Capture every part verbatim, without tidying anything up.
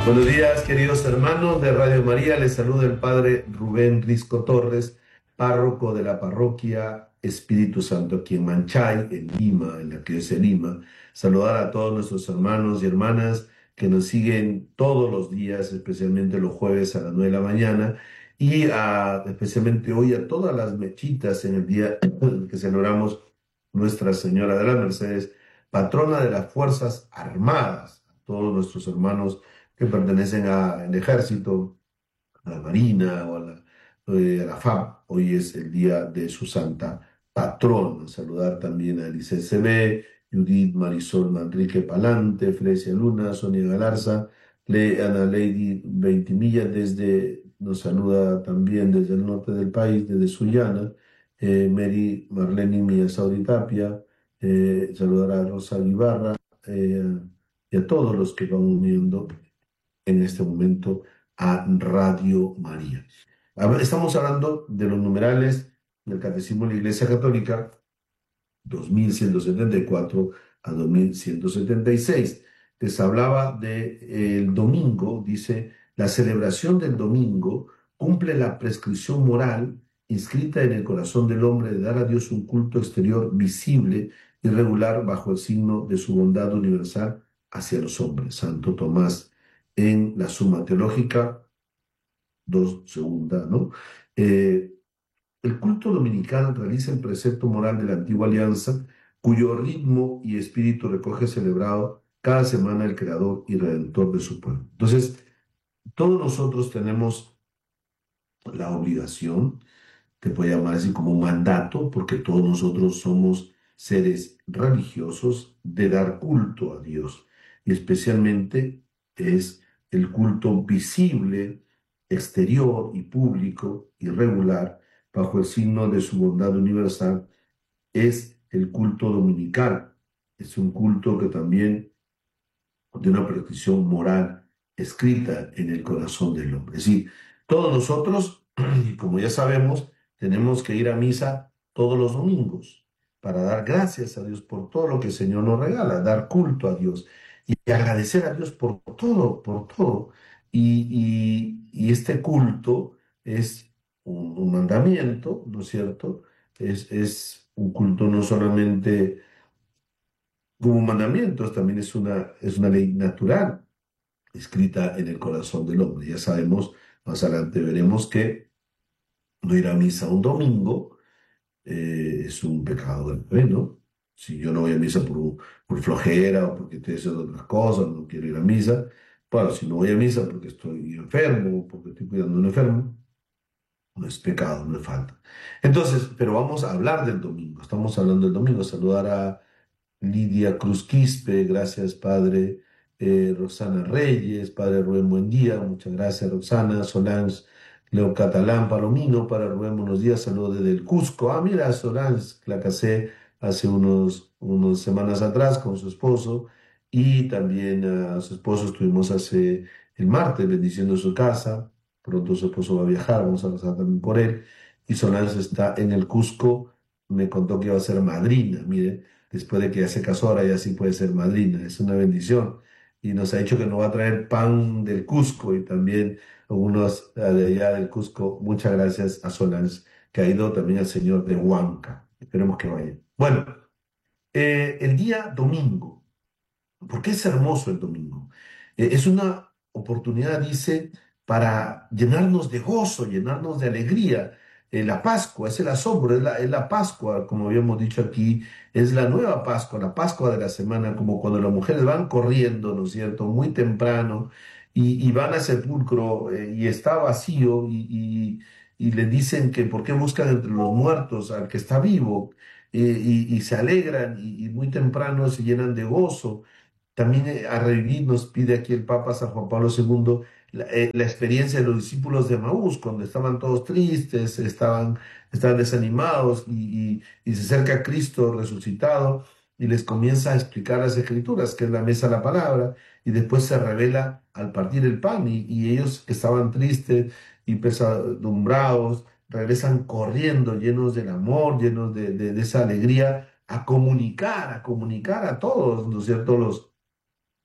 Buenos días, queridos hermanos de Radio María. Les saluda el Padre Rubén Risco Torres, párroco de la parroquia Espíritu Santo aquí en Manchay, en Lima, en la Arquidiócesis de Lima. Saludar a todos nuestros hermanos y hermanas que nos siguen todos los días, especialmente los jueves a las nueve de la mañana, y a, especialmente hoy a todas las mechitas en el día en que celebramos Nuestra Señora de las Mercedes, patrona de las Fuerzas Armadas, a todos nuestros hermanos que pertenecen al ejército, a la marina o a la, eh, a la F A P. Hoy es el día de su santa patrona. Saludar también a Eliseo C B, Judith Marisol Manrique Palante, Frecia Luna, Sonia Galarza, Le, Ana Lady Veintimilla desde, nos saluda también desde el norte del país, desde Sullana, eh, Mary Marlene Mía Saudi Tapia, eh, saludar a Rosa Ibarra, eh, y a todos los que van uniendo en este momento a Radio María. Estamos hablando de los numerales del Catecismo de la Iglesia Católica dos mil ciento setenta y cuatro a dos mil ciento setenta y seis. Les hablaba del domingo, dice, la celebración del domingo cumple la prescripción moral inscrita en el corazón del hombre de dar a Dios un culto exterior visible y regular bajo el signo de su bondad universal hacia los hombres. Santo Tomás en la Suma Teológica dos segunda, ¿no? Eh, el culto dominical realiza el precepto moral de la antigua alianza, cuyo ritmo y espíritu recoge celebrado cada semana el Creador y Redentor de su pueblo. Entonces, todos nosotros tenemos la obligación, te puede llamar así como un mandato, porque todos nosotros somos seres religiosos, de dar culto a Dios. Y especialmente es el culto visible, exterior y público y regular, bajo el signo de su bondad universal, es el culto dominical. Es un culto que también de una prescripción moral escrita en el corazón del hombre. Es decir, todos nosotros, como ya sabemos, tenemos que ir a misa todos los domingos para dar gracias a Dios por todo lo que el Señor nos regala, dar culto a Dios y agradecer a Dios por todo, por todo. Y, y, y este culto es un, un mandamiento, ¿no es cierto? Es, es un culto no solamente como mandamientos, también es una, es una ley natural escrita en el corazón del hombre. Ya sabemos, más adelante veremos que no ir a misa un domingo eh, es un pecado del fe, ¿no? Si yo no voy a misa por, por flojera o porque estoy haciendo otras cosas, no quiero ir a misa. Bueno, si no voy a misa porque estoy enfermo o porque estoy cuidando a un enfermo, no es pecado, no es falta. Entonces, pero vamos a hablar del domingo. Estamos hablando del domingo. Saludar a Lidia Cruz Quispe, gracias Padre. Eh, Roxana Reyes, Padre Rubén, buen día, muchas gracias Roxana. Solange Leo Catalán Palomino, para Rubén, buenos días, saludos desde el Cusco. Ah, mira, Solange, la casé hace unos, unas semanas atrás con su esposo, y también a su esposo estuvimos hace el martes bendiciendo su casa. Pronto su esposo va a viajar, vamos a rezar también por él. Y Solange está en el Cusco, me contó que iba a ser madrina, mire, después de que ya se casó, ahora ya sí puede ser madrina, es una bendición. Y nos ha dicho que nos va a traer pan del Cusco y también algunos de allá del Cusco. Muchas gracias a Solange, que ha ido también al señor de Huanca. Esperemos que vaya. Bueno, eh, el día domingo, ¿por qué es hermoso el domingo? Eh, es una oportunidad, dice, para llenarnos de gozo, llenarnos de alegría. Eh, la Pascua es el asombro, es la, es la Pascua, como habíamos dicho aquí, es la nueva Pascua, la Pascua de la semana, como cuando las mujeres van corriendo, ¿no es cierto?, muy temprano y, y van al sepulcro eh, y está vacío y, y, y le dicen que por qué buscan entre los muertos al que está vivo, eh, y, y se alegran y, y muy temprano se llenan de gozo. También eh, a revivir nos pide aquí el Papa San Juan Pablo segundo la, eh, la experiencia de los discípulos de Maús, cuando estaban todos tristes, estaban, estaban desanimados y, y, y se acerca a Cristo resucitado y les comienza a explicar las Escrituras, que es la mesa de la palabra, y después se revela al partir el pan y, y ellos que estaban tristes y pesadumbrados regresan corriendo, llenos del amor, llenos de, de, de esa alegría, a comunicar, a comunicar a todos, ¿no es cierto?, los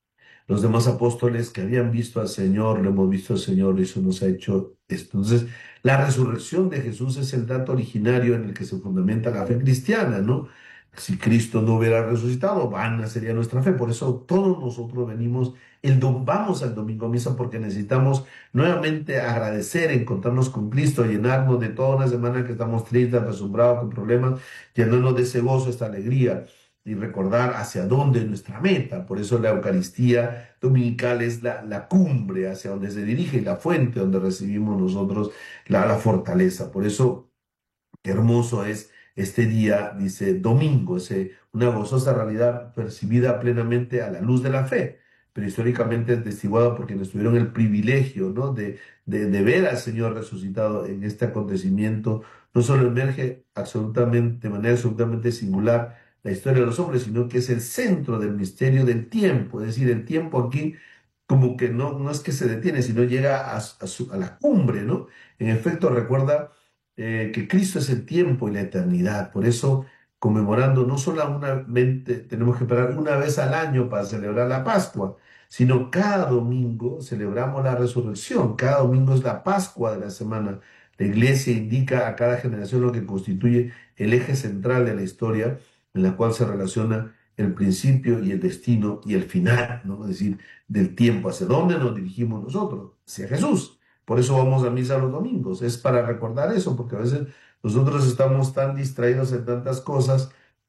Los demás apóstoles que habían visto al Señor, lo hemos visto al Señor, y eso nos ha hecho esto. Entonces, la resurrección de Jesús es el dato originario en el que se fundamenta la fe cristiana, ¿no? Si Cristo no hubiera resucitado, vana sería nuestra fe. Por eso todos nosotros venimos, el dom- vamos al domingo a misa porque necesitamos nuevamente agradecer, encontrarnos con Cristo, llenarnos de toda una semana que estamos tristes, asombrados, con problemas, llenarnos de ese gozo, esta alegría y recordar hacia dónde es nuestra meta. Por eso la Eucaristía dominical es la, la cumbre hacia donde se dirige y la fuente donde recibimos nosotros la, la fortaleza. Por eso qué hermoso es este día, dice domingo, es una gozosa realidad percibida plenamente a la luz de la fe, pero históricamente testiguada por quienes tuvieron el privilegio, ¿no? de, de, de ver al Señor resucitado en este acontecimiento. No solo emerge absolutamente, de manera absolutamente singular la historia de los hombres, sino que es el centro del misterio del tiempo, es decir, el tiempo aquí como que no, no es que se detiene, sino llega a, a su- a la cumbre, ¿no? En efecto, recuerda eh, que Cristo es el tiempo y la eternidad. Por eso, conmemorando, no solamente tenemos que esperar una vez al año para celebrar la Pascua, sino cada domingo celebramos la resurrección. Cada domingo es la Pascua de la semana. La iglesia indica a cada generación lo que constituye el eje central de la historia, en la cual se relaciona el principio y el destino y el final, ¿no? Es decir, del tiempo, hacia dónde nos dirigimos nosotros, hacia Jesús. Por eso vamos a misa los domingos, es para recordar eso, porque a veces nosotros estamos tan distraídos en tantas cosas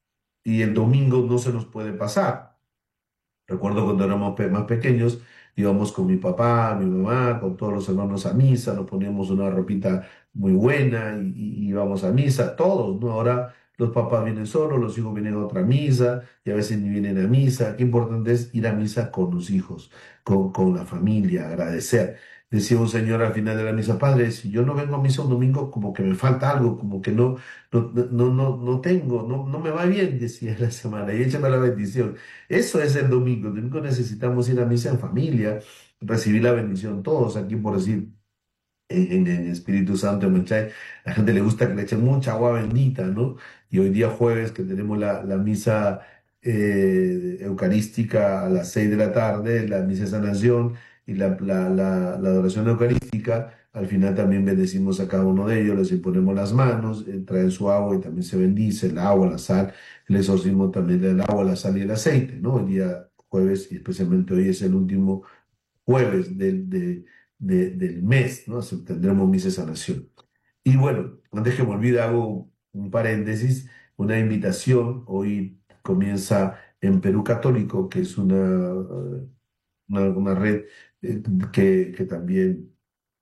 y el domingo no se nos puede pasar. Recuerdo cuando éramos pe- más pequeños, íbamos con mi papá, mi mamá, con todos los hermanos a misa, nos poníamos una ropita muy buena y, y- y íbamos a misa, todos, ¿no? Ahora los papás vienen solos, los hijos vienen a otra misa y a veces ni vienen a misa. Qué importante es ir a misa con los hijos, con, con la familia, agradecer. Decía un señor al final de la misa, padre, si yo no vengo a misa un domingo, como que me falta algo, como que no, no, no, no, no tengo, no, no me va bien, decía la semana, y échame la bendición. Eso es el domingo. El domingo necesitamos ir a misa en familia, recibir la bendición todos. Aquí, por decir, en, en el Espíritu Santo, en Manchay, a la gente le gusta que le echen mucha agua bendita, ¿no? Y hoy día jueves, que tenemos la, la misa eh, eucarística a las seis de la tarde, la misa de sanación y la, la, la, la adoración eucarística, al final también bendecimos a cada uno de ellos, les imponemos las manos, eh, traen su agua y también se bendice el agua, la sal, el exorcismo también del agua, la sal y el aceite, ¿no? El día jueves, y especialmente hoy es el último jueves del, de- de- del mes, ¿no? Así tendremos misa de sanación. Y bueno, antes que me olvide, hago un paréntesis, una invitación. Hoy comienza en Perú Católico, que es una, eh, una, una red eh, que, que también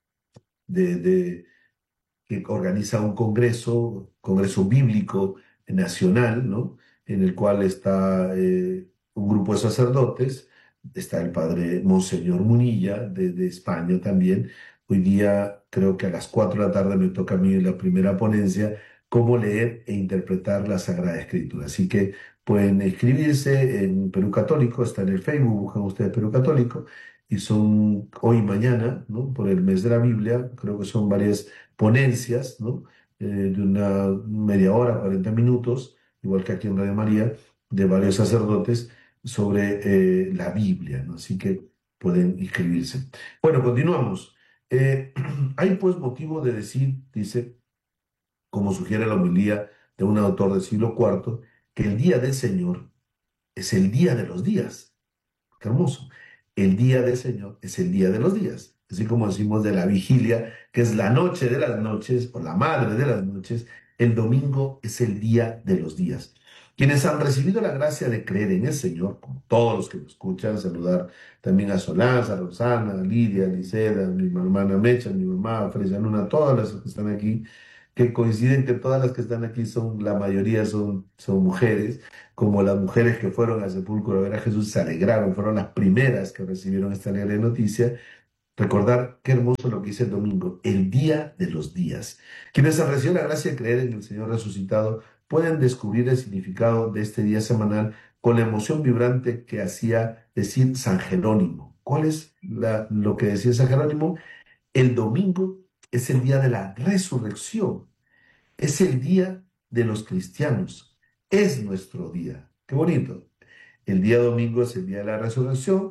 de, de- que organiza un congreso, congreso bíblico nacional, ¿no? En el cual está eh, un grupo de sacerdotes, está el padre Monseñor Munilla de, de España también. Hoy día, creo que a las cuatro de la tarde me toca a mí la primera ponencia, cómo leer e interpretar la Sagrada Escritura. Así que pueden inscribirse en Perú Católico, está en el Facebook, buscan ustedes Perú Católico, y son hoy y mañana, ¿no? Por el mes de la Biblia, creo que son varias ponencias, ¿no? Eh, de una media hora, cuarenta minutos, igual que aquí en Radio María, de varios sacerdotes sobre eh, la Biblia, ¿no? Así que pueden inscribirse. Bueno, continuamos. Eh, hay pues motivo de decir, dice, como sugiere la homilía de un autor del siglo cuarto, que el día del Señor es el día de los días. Qué hermoso. El día del Señor es el día de los días. Así como decimos de la vigilia, que es la noche de las noches o la madre de las noches, el domingo es el día de los días. Quienes han recibido la gracia de creer en el Señor, como todos los que me escuchan, saludar también a Solanza, a Rosana, a Lidia, a Liseda, a mi hermana Mecha, a mi mamá, a Freya Luna, a todas las que están aquí, que coinciden que todas las que están aquí son, la mayoría son, son mujeres, como las mujeres que fueron al sepulcro a ver a Jesús se alegraron, fueron las primeras que recibieron esta alegre noticia. Recordar qué hermoso lo que dice el domingo, el día de los días. Quienes han recibido la gracia de creer en el Señor resucitado pueden descubrir el significado de este día semanal con la emoción vibrante que hacía decir San Jerónimo. ¿Cuál es la- lo que decía San Jerónimo? El domingo es el día de la resurrección, es el día de los cristianos, es nuestro día. Qué bonito. El día domingo es el día de la resurrección,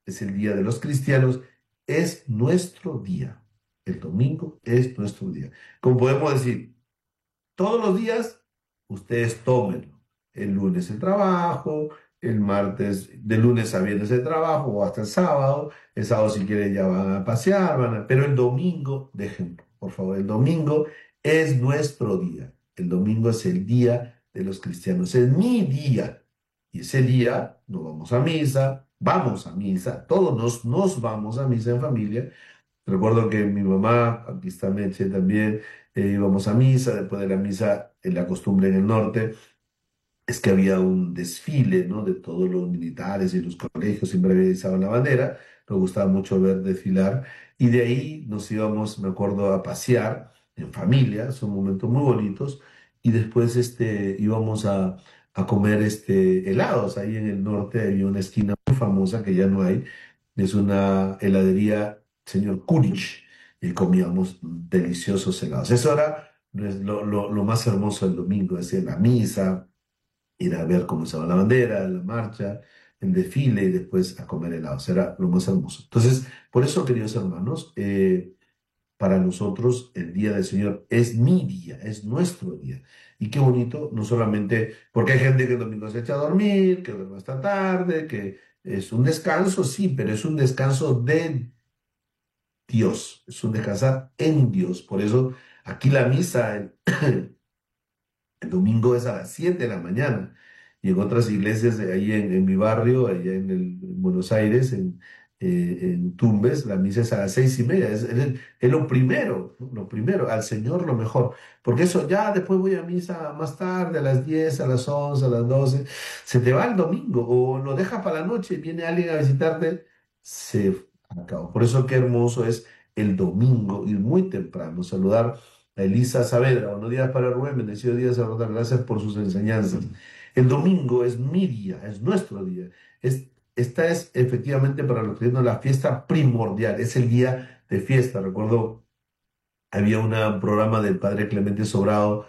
es el día de los cristianos, es nuestro día. El domingo es nuestro día. Como podemos decir, todos los días ustedes tómenlo. El lunes el trabajo, el martes, de lunes a viernes el trabajo o hasta el sábado. El sábado si quieren ya van a pasear, van a- pero el domingo, déjenlo, por favor, el domingo es nuestro día. El domingo es el día de los cristianos, es mi día. Y ese día no vamos a misa, vamos a misa, todos nos, nos vamos a misa en familia. Recuerdo que mi mamá, aquí está Meche también, eh, íbamos a misa, después de la misa, en la costumbre en el norte, es que había un desfile, ¿no? De todos los militares y los colegios, siempre había izado la bandera, nos gustaba mucho ver desfilar, y de ahí nos íbamos, me acuerdo, a pasear en familia, son momentos muy bonitos, y después este, íbamos a, a comer este, helados, ahí en el norte había una esquina muy famosa que ya no hay, es una heladería, señor Kurich, y comíamos deliciosos helados. Eso era pues, lo, lo- lo más hermoso del domingo, es decir, la misa, ir a ver cómo estaba la bandera, la marcha, el desfile y después a comer helados. Era lo más hermoso. Entonces, por eso, queridos hermanos, eh, para nosotros el día del Señor es mi día, es nuestro día. Y qué bonito, no solamente porque hay gente que el domingo se echa a dormir, que duerme hasta tarde, que es un descanso, sí, pero es un descanso de Dios, es un descansar en Dios. Por eso aquí la misa, el, el domingo es a las siete de la mañana. Y en otras iglesias de ahí en, en mi barrio, allá en, el- en Buenos Aires, en, eh, en Tumbes, la misa es a las seis y media. Es, es- es lo primero, ¿no? Lo primero, al Señor lo mejor. Porque eso ya después voy a misa más tarde, a las diez, a las once, a las doce. Se te va el domingo o lo dejas para la noche, viene alguien a visitarte, se acabó. Por eso qué hermoso es el domingo, ir muy temprano, saludar a Elisa Saavedra. Buenos días para Rubén, bendecido día, sacerdotal, gracias por sus enseñanzas. El domingo es mi día, es nuestro día. Es, esta es efectivamente para los cristianos la fiesta primordial, es el día de fiesta. Recuerdo, había una- un programa del padre Clemente Sobrado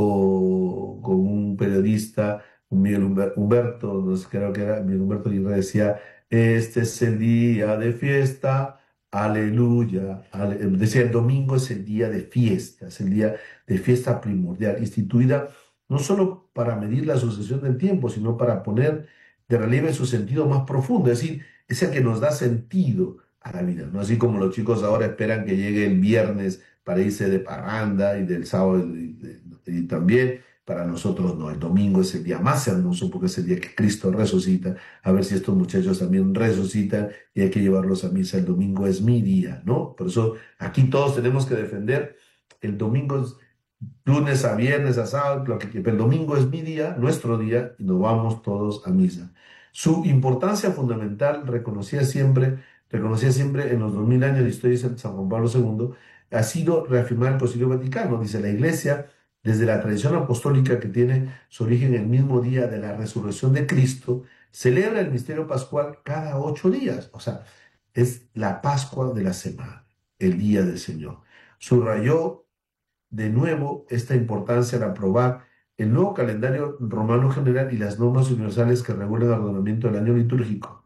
con, con un periodista, un Miguel Humber- Humberto, no sé, creo que era Miguel Humberto, y decía, este es el día de fiesta, aleluya. ale-". Decía, el domingo es el día de fiesta, es el día de fiesta primordial, instituida no solo para medir la sucesión del tiempo, sino para poner de relieve su sentido más profundo, es decir, es el que nos da sentido a la vida, ¿no? Así como los chicos ahora esperan que llegue el viernes para irse de parranda y del sábado y, y- y también para nosotros no. El domingo es el día más hermoso porque es el día que Cristo resucita. A ver si estos muchachos también resucitan y hay que llevarlos a misa. El domingo es mi día, ¿no? Por eso aquí todos tenemos que defender. El domingo es lunes a viernes, a sábado, lo que, pero el domingo es mi día, nuestro día, y nos vamos todos a misa. Su importancia fundamental, reconocida siempre, reconocida siempre en los dos mil años de historia de San Juan Pablo segundo, ha sido reafirmar el Concilio Vaticano. Dice la Iglesia, desde la tradición apostólica que tiene su origen el mismo día de la resurrección de Cristo, celebra el misterio pascual cada ocho días. O sea, es la Pascua de la semana, el día del Señor. Subrayó de nuevo esta importancia al aprobar el nuevo calendario romano general y las normas universales que regulan el ordenamiento del año litúrgico,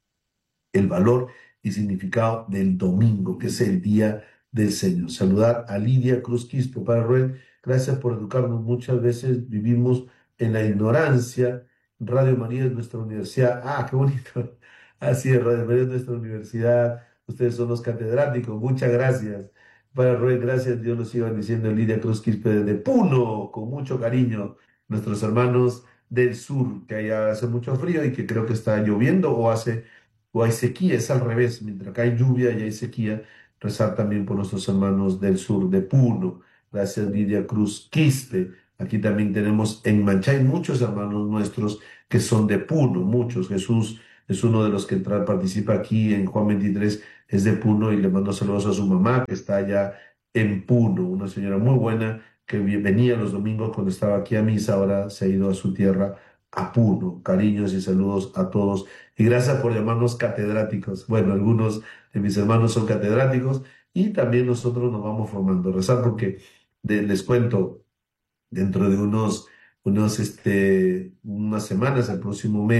el valor y significado del domingo, que es el día del Señor. Saludar a Lidia Cruz Quispe, para Rubén, gracias por educarnos. Muchas veces vivimos en la ignorancia. Radio María es nuestra universidad. Ah, qué bonito. Así es, Radio María es nuestra universidad. Ustedes son los catedráticos. Muchas gracias. Para Rubén, gracias. Dios los siga bendiciendo. Lidia Cruz Quispe desde Puno, con mucho cariño. Nuestros hermanos del sur, que allá hace mucho frío y que creo que está lloviendo o hace o hay sequía, es al revés, mientras acá hay lluvia y hay sequía, rezar también por nuestros hermanos del sur de Puno. Gracias, Lidia Cruz Quispe. Aquí también tenemos en Manchay muchos hermanos nuestros que son de Puno, muchos. Jesús es uno de los que entra- participa aquí en Juan veintitrés, es de Puno y le mando saludos a su mamá que está allá en Puno, una señora muy buena que vi- venía los domingos cuando estaba aquí a misa, ahora se ha ido a su tierra, a Puno. Cariños y saludos a todos y gracias por llamarnos catedráticos. Bueno, algunos de mis hermanos son catedráticos y también nosotros nos vamos formando. Rezar porque de- les cuento, dentro de unos, unos, este, unas semanas, el próximo mes,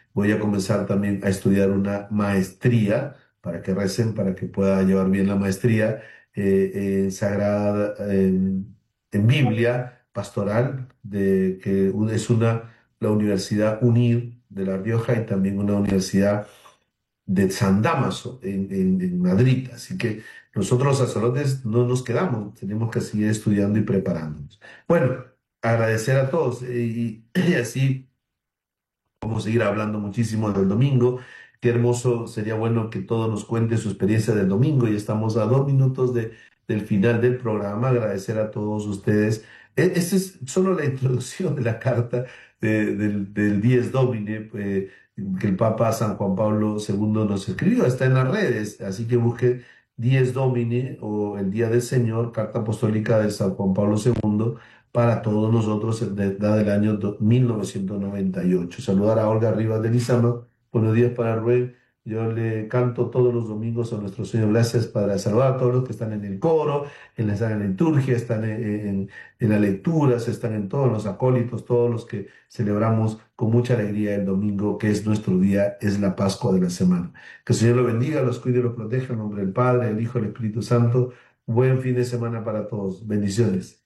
Voy a comenzar también a estudiar una maestría para que recen, para que pueda llevar bien la maestría eh, en Sagrada, en, en Biblia pastoral, de, que es una, la Universidad UNIR de La Rioja y también una universidad de San Dámaso en, en- en Madrid. Así que nosotros los sacerdotes no nos quedamos, tenemos que seguir estudiando y preparándonos. Bueno, agradecer a todos eh, y, y así podemos seguir hablando muchísimo del domingo. Qué hermoso, sería bueno que todos nos cuenten su experiencia del domingo y estamos a dos minutos de, del final del programa. Agradecer a todos ustedes. E- Esta es solo la introducción de la carta de- del, del Dies Domine, eh, que el Papa San Juan Pablo segundo nos escribió. Está en las redes, así que busquen Dies Domine o el Día del Señor, carta apostólica de San Juan Pablo segundo para todos nosotros desde el año do- mil novecientos noventa y ocho. Saludar a Olga Rivas de Lizama. Buenos días para Rubén. Yo le canto todos los domingos a nuestro Señor. Gracias para saludar a todos los que están en el coro, en la, están en la liturgia, están en, en, en las lecturas, están en todos los acólitos, todos los que celebramos con mucha alegría el domingo, que es nuestro día, es la Pascua de la semana. Que el Señor lo bendiga, los cuide y los proteja en nombre del Padre, del Hijo y del Espíritu Santo. Buen fin de semana para todos. Bendiciones.